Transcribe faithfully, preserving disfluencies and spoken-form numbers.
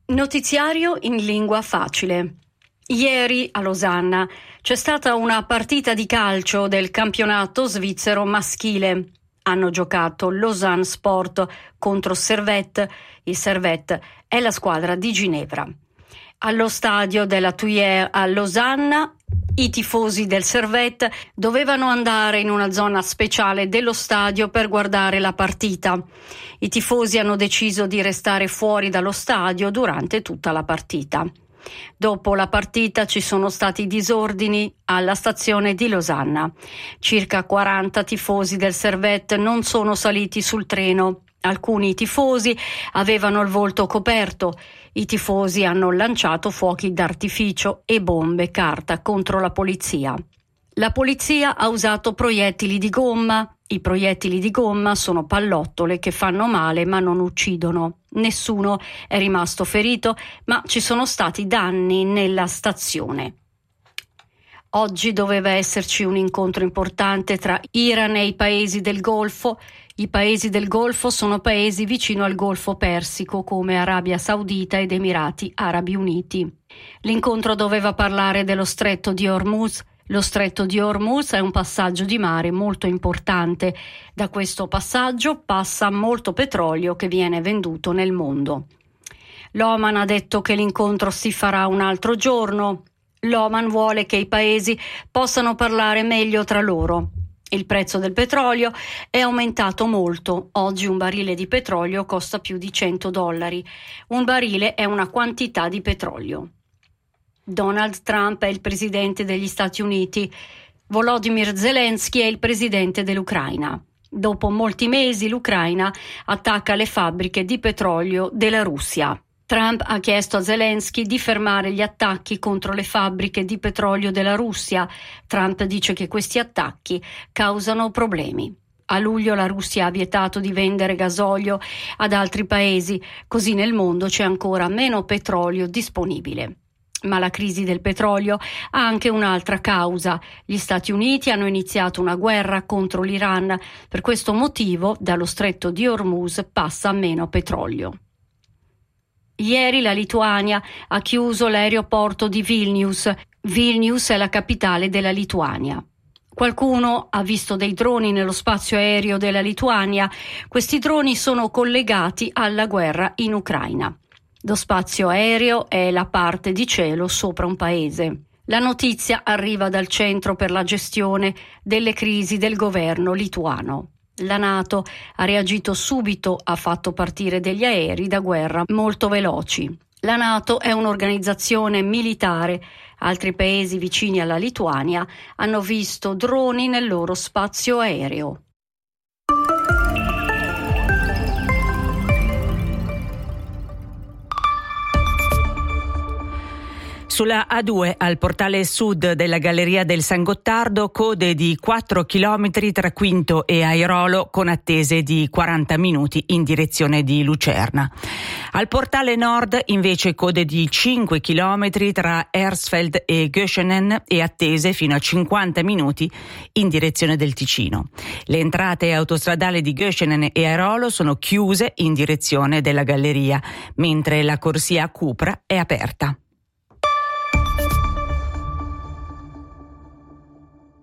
Notiziario in lingua facile. Ieri a Losanna c'è stata una partita di calcio del campionato svizzero maschile. Hanno giocato Lausanne Sport contro Servette. Il Servette è la squadra di Ginevra. Allo stadio della Tuileries a Losanna i tifosi del Servette dovevano andare in una zona speciale dello stadio per guardare la partita. I tifosi hanno deciso di restare fuori dallo stadio durante tutta la partita. Dopo la partita ci sono stati disordini alla stazione di Losanna. Circa quaranta tifosi del Servette non sono saliti sul treno. Alcuni tifosi avevano il volto coperto. I tifosi hanno lanciato fuochi d'artificio e bombe carta contro la polizia. La polizia ha usato proiettili di gomma. I proiettili di gomma sono pallottole che fanno male ma non uccidono. Nessuno è rimasto ferito, ma ci sono stati danni nella stazione. Oggi doveva esserci un incontro importante tra Iran e i paesi del Golfo. I paesi del Golfo sono paesi vicino al Golfo Persico come Arabia Saudita ed Emirati Arabi Uniti. L'incontro doveva parlare dello stretto di Hormuz. Lo stretto di Hormuz è un passaggio di mare molto importante. Da questo passaggio passa molto petrolio che viene venduto nel mondo. L'Oman ha detto che l'incontro si farà un altro giorno. L'Oman vuole che i paesi possano parlare meglio tra loro. Il prezzo del petrolio è aumentato molto. Oggi un barile di petrolio costa più di cento dollari. Un barile è una quantità di petrolio. Donald Trump è il presidente degli Stati Uniti. Volodymyr Zelensky è il presidente dell'Ucraina. Dopo molti mesi l'Ucraina attacca le fabbriche di petrolio della Russia. Trump ha chiesto a Zelensky di fermare gli attacchi contro le fabbriche di petrolio della Russia. Trump dice che questi attacchi causano problemi. A luglio la Russia ha vietato di vendere gasolio ad altri paesi, così nel mondo c'è ancora meno petrolio disponibile. Ma la crisi del petrolio ha anche un'altra causa. Gli Stati Uniti hanno iniziato una guerra contro l'Iran. Per questo motivo, dallo stretto di Hormuz passa meno petrolio. Ieri la Lituania ha chiuso l'aeroporto di Vilnius. Vilnius è la capitale della Lituania. Qualcuno ha visto dei droni nello spazio aereo della Lituania. Questi droni sono collegati alla guerra in Ucraina. Lo spazio aereo è la parte di cielo sopra un paese. La notizia arriva dal Centro per la gestione delle crisi del governo lituano. La NATO ha reagito subito, ha fatto partire degli aerei da guerra molto veloci. La NATO è un'organizzazione militare. Altri paesi vicini alla Lituania hanno visto droni nel loro spazio aereo. Sulla A due al portale sud della Galleria del San Gottardo code di quattro chilometri tra Quinto e Airolo con attese di quaranta minuti in direzione di Lucerna. Al portale nord invece code di cinque chilometri tra Hersfeld e Göschenen e attese fino a cinquanta minuti in direzione del Ticino. Le entrate autostradali di Göschenen e Airolo sono chiuse in direzione della Galleria, mentre la corsia a Cupra è aperta.